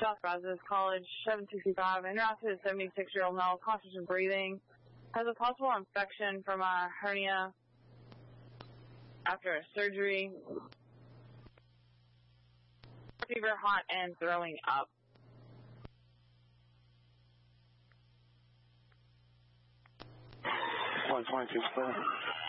South Brazos College, 765, en route to a 76-year-old male, cautious in breathing, has a possible infection from a hernia after a surgery, fever, hot, and throwing up. Flight 22 clear.